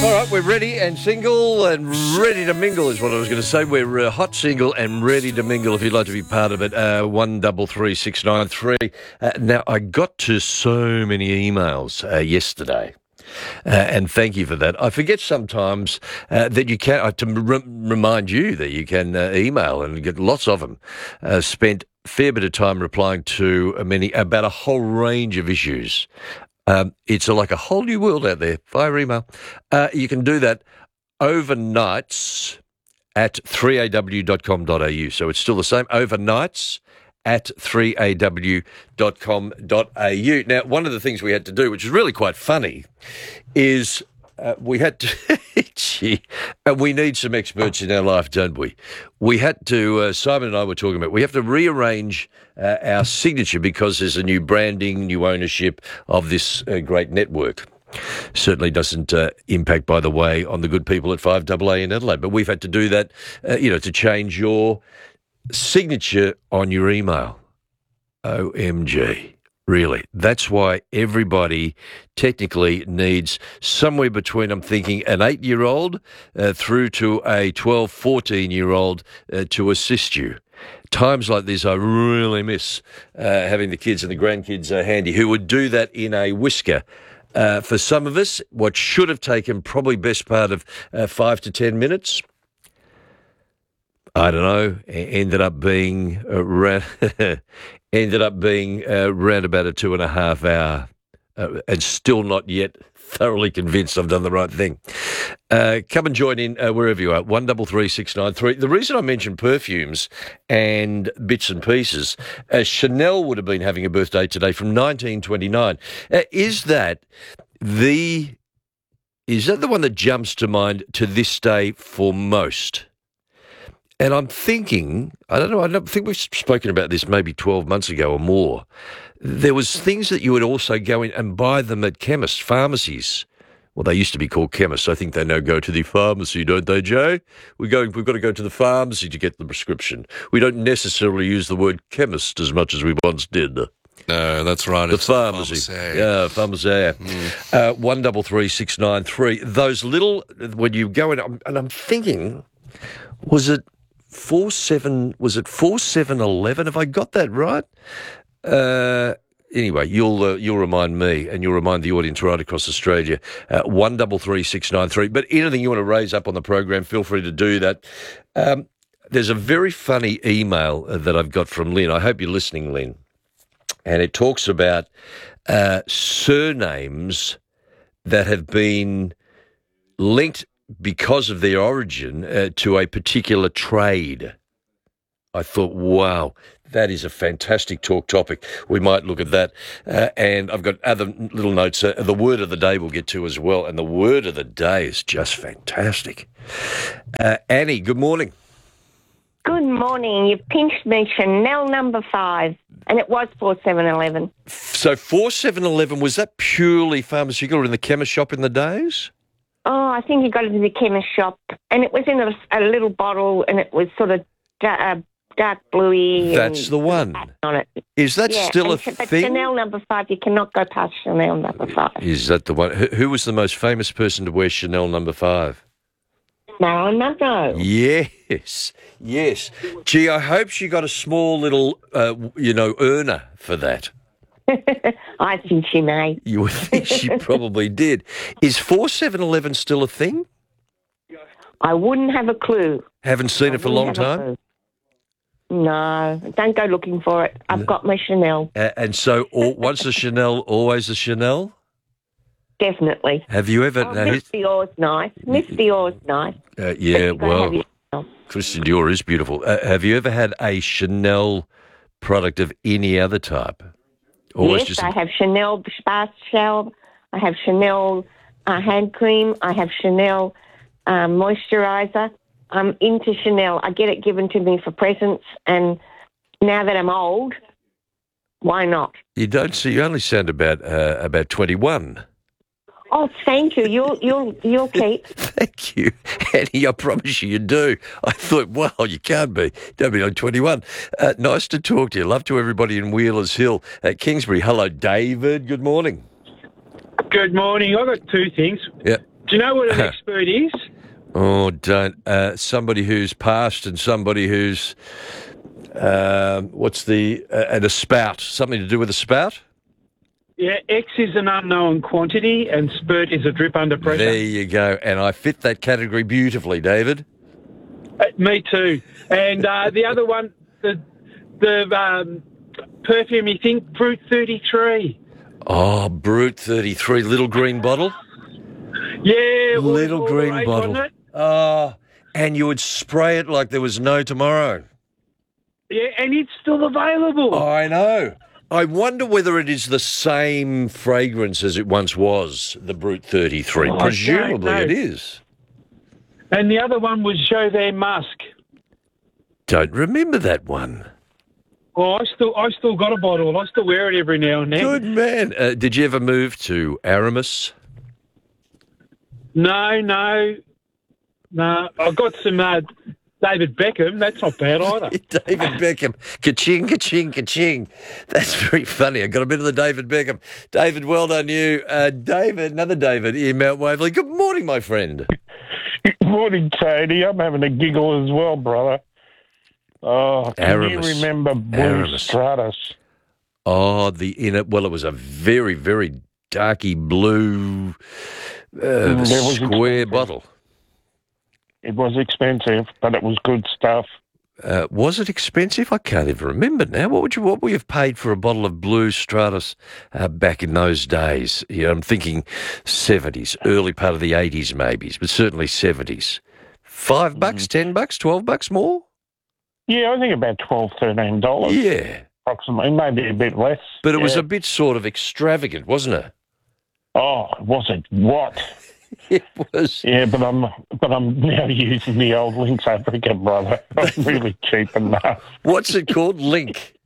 All right, we're ready and single and ready to mingle is what I was going to say. We're hot, single and ready to mingle if you'd like to be part of it. 133693. Now, I got to so many emails yesterday. And thank you for that. I forget sometimes that you can, remind you that you can email and get lots of them. Spent a fair bit of time replying to about a whole range of issues. It's like a whole new world out there via email. You can do that overnights at 3aw.com.au. So it's still the same, overnights at 3aw.com.au. Now, one of the things we had to do, which is really quite funny, is we had to, we need some experts in our life, don't we? We had to, Simon and I were talking about, we have to rearrange our signature because there's a new branding, new ownership of this great network. Certainly doesn't impact, by the way, on the good people at 5AA in Adelaide. But we've had to do that, to change your signature on your email. OMG. Really. That's why everybody technically needs somewhere between, I'm thinking, an 8-year-old through to a 12, 14-year-old to assist you. Times like this, I really miss having the kids and the grandkids handy who would do that in a whisker. For some of us, what should have taken probably best part of 5 to 10 minutes, I don't know, ended up being around about a 2.5 hour, and still not yet thoroughly convinced I've done the right thing. Come and join in wherever you are, 133693. The reason I mentioned perfumes and bits and pieces, Chanel would have been having a birthday today from 1929. Is that the one that jumps to mind to this day for most? And I'm thinking, I don't think we've spoken about this maybe 12 months ago or more. There was things that you would also go in and buy them at chemists, pharmacies. Well, they used to be called chemists. I think they now go to the pharmacy, don't they, Jay? We've got to go to the pharmacy to get the prescription. We don't necessarily use the word chemist as much as we once did. No, that's right. The pharmacy. Yeah, pharmacy. 133693. Those little, when you go in, and I'm thinking, was it 4711? Have I got that right? Anyway, you'll remind me, and you'll remind the audience right across Australia. 133693. But anything you want to raise up on the program, feel free to do that. There's a very funny email that I've got from Lynn. I hope you're listening, Lynn. And it talks about surnames that have been linked because of their origin to a particular trade. I thought, wow, that is a fantastic talk topic. We might look at that. And I've got other little notes. The word of the day we'll get to as well. And the word of the day is just fantastic. Annie, good morning. Good morning. You pinched me, Chanel number 5, and it was 4711. So 4711, was that purely pharmaceutical or in the chemist shop in the days? Oh, I think you got it in the chemist shop, and it was in a little bottle, and it was sort of dark bluey. That's the one. On it. Is that still a but thing? Chanel number 5, you cannot go past Chanel number 5. Is that the one? Who was the most famous person to wear Chanel number 5? Marilyn Monroe. Yes. Gee, I hope she got a small little, earner for that. I think she may. You would think she probably did. Is 4711 still a thing? I wouldn't have a clue. Haven't seen it for a long time? No, don't go looking for it. I've got my Chanel. And so once a Chanel, always a Chanel? Definitely. Have you ever... Miss Dior's nice. Miss Dior's nice. Yeah, well, Christian Dior is beautiful. Have you ever had a Chanel product of any other type? Yes, I have Chanel Spa Shell. I have Chanel hand cream. I have Chanel moisturiser. I'm into Chanel. I get it given to me for presents, and now that I'm old, why not? You only sound about 21. Oh, thank you. You'll keep. Thank you, Annie. I promise you do. I thought, well, you can't be. Don't be on 21. Nice to talk to you. Love to everybody in Wheelers Hill at Kingsbury. Hello, David. Good morning. Good morning. I've got two things. Yeah. Do you know what an expert is? Oh, don't. Somebody who's passed and somebody who's, and a spout. Something to do with a spout? Yeah, X is an unknown quantity and spurt is a drip under pressure. There you go. And I fit that category beautifully, David. Me too. And the other one, the perfume, you think, Brut 33. Oh, Brut 33, little green bottle? Yeah. Little green right, bottle. wasn't it? Oh, and you would spray it like there was no tomorrow. Yeah, and it's still available. I know. I wonder whether it is the same fragrance as it once was, the Brut 33. Presumably it is. And the other one was Jovet Musk. Don't remember that one. Oh, I still got a bottle. I still wear it every now and then. Good man. Did you ever move to Aramis? No. I've got some David Beckham. That's not bad either. David Beckham. Ka-ching, ka-ching, ka-ching. That's very funny. I got a bit of the David Beckham. David, well done you. Another David in Mount Waverley. Good morning, my friend. Good morning, Tony. I'm having a giggle as well, brother. Oh, can you remember Blue Stratus? Oh, it was a very, very darky blue square bottle. It was expensive, but it was good stuff. Was it expensive? I can't even remember now. What would we have paid for a bottle of Blue Stratus back in those days? I'm thinking 70s, early part of the 80s maybe, but certainly 70s. $5, $10, $12 more? Yeah, I think about $12, $13. Yeah. Approximately, maybe a bit less. But it was a bit sort of extravagant, wasn't it? Oh, was it what? It was. Yeah, but I'm now using the old Lynx Africa, brother. I'm really cheap enough. What's it called? Lynx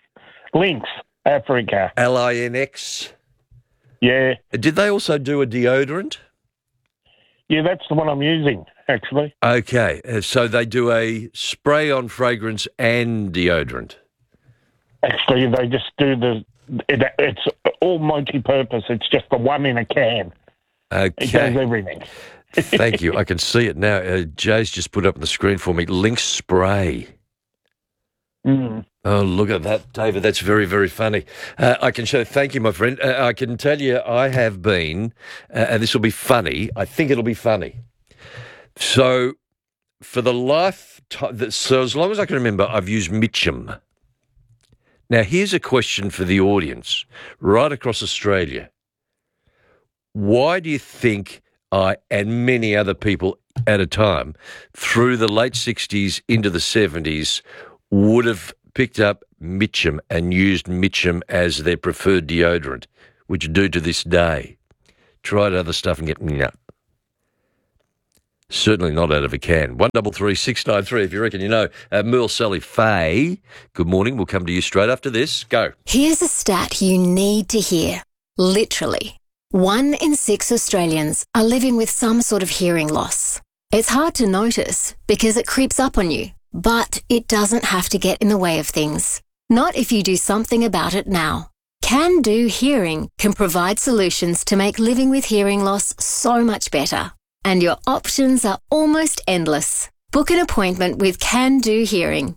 Africa. LINX? Yeah. Did they also do a deodorant? Yeah, that's the one I'm using, actually. Okay, so they do a spray-on fragrance and deodorant. Actually, they just do it's all multi-purpose. It's just the one in a can. Okay. It does everything. Thank you. I can see it now. Jay's just put up on the screen for me. Lynx spray. Mm. Oh, look at that, David. That's very, very funny. I can show. Thank you, my friend. I can tell you I have been, and this will be funny. I think it'll be funny. So, for the so as long as I can remember, I've used Mitchum. Now, here's a question for the audience right across Australia. Why do you think I and many other people at a time through the late 60s into the 70s would have picked up Mitchum and used Mitchum as their preferred deodorant, which do to this day? Tried other stuff and get no. Certainly not out of a can. 133 if you reckon you know. Merle Sally Faye, good morning. We'll come to you straight after this. Go. Here's a stat you need to hear. Literally, 1 in 6 Australians are living with some sort of hearing loss. It's hard to notice because it creeps up on you, but it doesn't have to get in the way of things. Not if you do something about it now. Can Do Hearing can provide solutions to make living with hearing loss so much better. And your options are almost endless. Book an appointment with Can Do Hearing.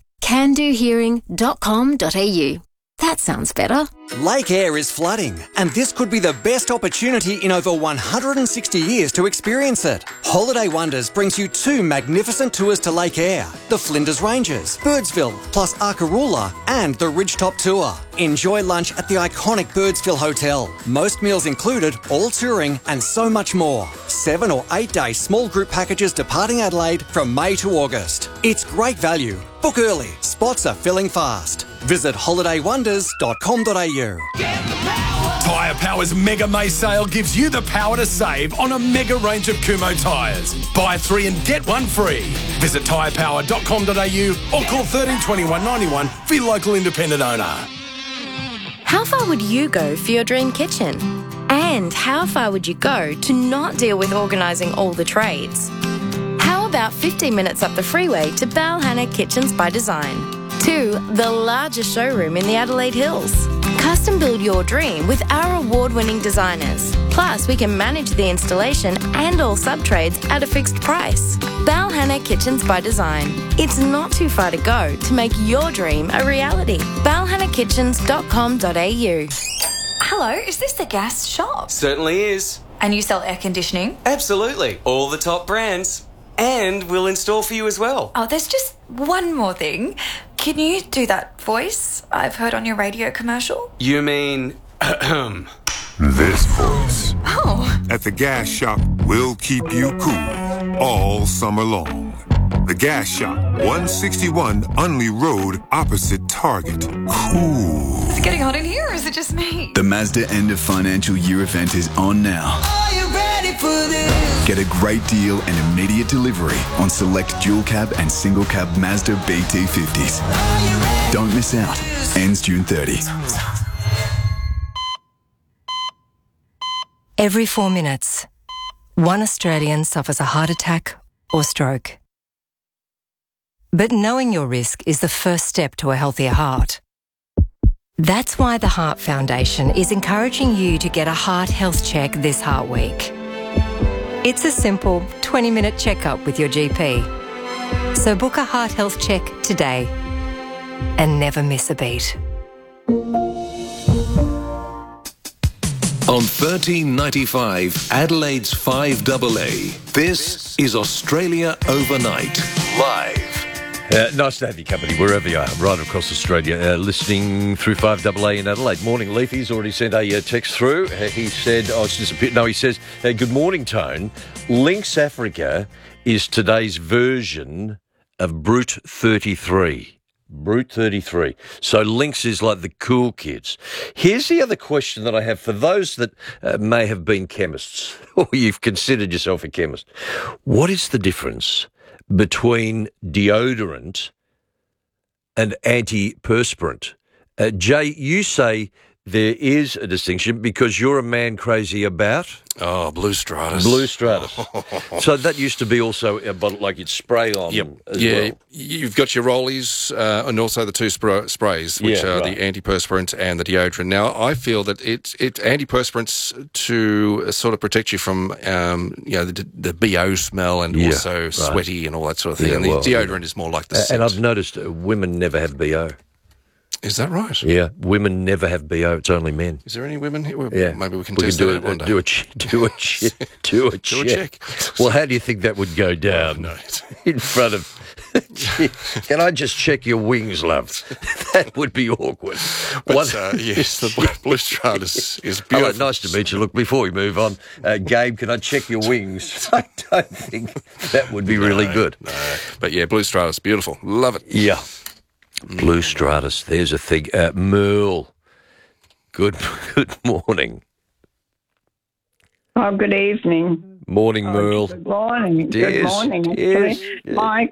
candohearing.com.au. That sounds better. Lake Eyre is flooding, and this could be the best opportunity in over 160 years to experience it. Holiday Wonders brings you 2 magnificent tours to Lake Eyre, the Flinders Ranges, Birdsville, plus Arkaroola, and the Ridgetop Tour. Enjoy lunch at the iconic Birdsville Hotel. Most meals included, all touring, and so much more. 7 or 8 day small group packages departing Adelaide from May to August. It's great value. Book early. Spots are filling fast. Visit holidaywonders.com.au. Tyre Power's Mega May sale gives you the power to save on a mega range of Kumho tyres. Buy 3 and get 1 free. Visit tyrepower.com.au or call 13 21 91 for your local independent owner. How far would you go for your dream kitchen? And how far would you go to not deal with organising all the trades? How about 15 minutes up the freeway to Balhanna Kitchens by Design? 2, the largest showroom in the Adelaide Hills. Custom build your dream with our award-winning designers. Plus, we can manage the installation and all sub-trades at a fixed price. Balhanna Kitchens by Design. It's not too far to go to make your dream a reality. balhannakitchens.com.au. Hello, is this the gas shop? Certainly is. And you sell air conditioning? Absolutely. All the top brands. And we'll install for you as well. Oh, there's just one more thing. Can you do that voice I've heard on your radio commercial? You mean... This voice. Oh. At the gas shop, we'll keep you cool all summer long. The Gas Shop, 161 Unley Road, opposite Target. Cool. Is it getting hot in here, or is it just me? The Mazda end of financial year event is on now. Are you ready for this? Get a great deal and immediate delivery on select dual cab and single cab Mazda BT50s. Don't miss out. Ends June 30. Every 4 minutes, one Australian suffers a heart attack or stroke. But knowing your risk is the first step to a healthier heart. That's why the Heart Foundation is encouraging you to get a heart health check this Heart Week. It's a simple 20-minute checkup with your GP. So book a heart health check today and never miss a beat. On 1395, Adelaide's 5AA, this is Australia Overnight, live. Nice to have your company wherever you are, right across Australia, listening through 5AA in Adelaide. Morning, Leafy's already sent a text through. He said, he says, good morning, Tone. Lynx Africa is today's version of Brute 33. Brute 33. So Lynx is like the cool kids. Here's the other question that I have for those that may have been chemists, or you've considered yourself a chemist. What is the difference between deodorant and antiperspirant? Jay, you say there is a distinction because you're a man crazy about... Blue Stratus. Blue Stratus. So that used to be also a bottle, like you'd spray on as well. You've got your rollies and also the two sprays, which are the antiperspirant and the deodorant. Now, I feel that it's antiperspirants to sort of protect you from the BO smell and also sweaty and all that sort of thing. Yeah, and the deodorant is more like the scent. And I've noticed women never have BO. Is that right? Yeah, women never have BO. It's only men. Is there any women here? Yeah, maybe we can test that one day. Do a check. Well, how do you think that would go down in front of? Can I just check your wings, love? That would be awkward. But, yes, the Blue Stratus is beautiful. Oh, nice to meet you. Look, before we move on, Gabe, can I check your wings? I don't think that would be really good. No, but yeah, Blue Stratus, beautiful. Love it. Yeah. Blue Stratus, there's a thing. Merle, good morning. Oh, good evening. Morning, Merle. Good morning. Dears, Good morning. dears. My